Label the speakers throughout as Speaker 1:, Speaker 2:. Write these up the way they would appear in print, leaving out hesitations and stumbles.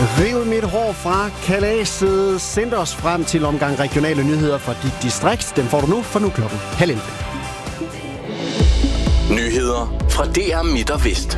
Speaker 1: Riv mit hår fra kalaset. Send os frem til omgang regionale nyheder fra dit distrikt. Den får du nu, for nu klokken 10:30.
Speaker 2: Nyheder fra DR Midt og Vest.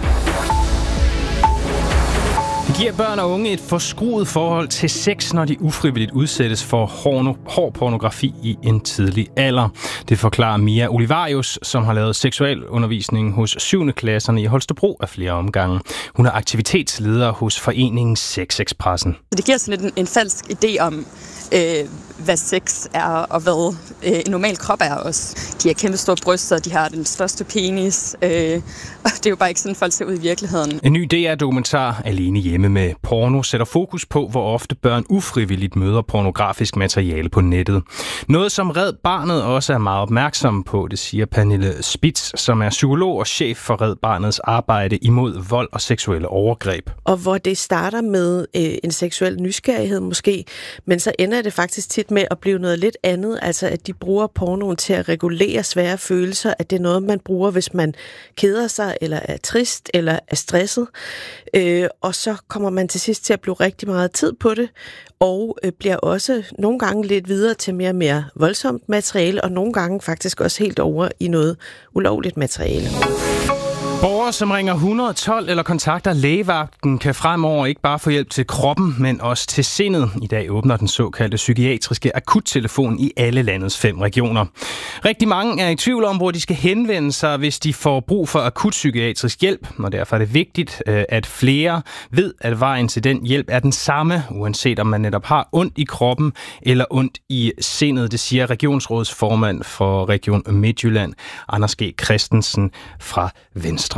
Speaker 3: Det giver børn og unge et forskruet forhold til sex, når de ufrivilligt udsættes for hård pornografi i en tidlig alder. Det forklarer Mia Olivarius, som har lavet seksualundervisning hos 7. klasserne i Holstebro af flere omgange. Hun er aktivitetsleder hos foreningen Sexexpressen.
Speaker 4: Det giver sådan en falsk idé om, hvad sex er, og hvad en normal krop er også. De har kæmpe store bryster, de har den største penis, og det er jo bare ikke sådan, folk ser ud i virkeligheden.
Speaker 3: En ny DR-dokumentar, Alene hjemme med porno, sætter fokus på, hvor ofte børn ufrivilligt møder pornografisk materiale på nettet. Noget, som Red Barnet også er meget opmærksom på, det siger Pernille Spitz, som er psykolog og chef for Red Barnets arbejde imod vold og seksuelle overgreb.
Speaker 5: Og hvor det starter med en seksuel nysgerrighed måske, men så ender det faktisk tit med at blive noget lidt andet, altså at de bruger pornoen til at regulere svære følelser, at det er noget, man bruger, hvis man keder sig, eller er trist, eller er stresset. Og så kommer man til sidst til at bruge rigtig meget tid på det, og bliver også nogle gange lidt videre til mere og mere voldsomt materiale, og nogle gange faktisk også helt over i noget ulovligt materiale.
Speaker 3: Borgere, som ringer 112 eller kontakter lægevagten, kan fremover ikke bare få hjælp til kroppen, men også til sindet. I dag åbner den såkaldte psykiatriske akuttelefon i alle landets 5 regioner. Rigtig mange er i tvivl om, hvor de skal henvende sig, hvis de får brug for akut psykiatrisk hjælp. Og derfor er det vigtigt, at flere ved, at vejen til den hjælp er den samme, uanset om man netop har ondt i kroppen eller ondt i sindet. Det siger regionsrådsformand for Region Midtjylland, Anders G. Christensen fra Venstre.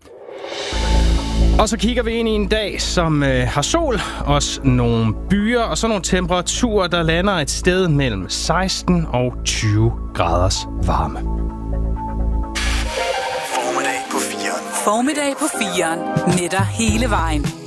Speaker 3: Og så kigger vi ind i en dag, som har sol, også nogle byer og så nogle temperaturer, der lander et sted mellem 16 og 20 graders varme.
Speaker 2: Formiddag på 4'eren.
Speaker 6: Formiddag på 4'eren. Netter hele vejen.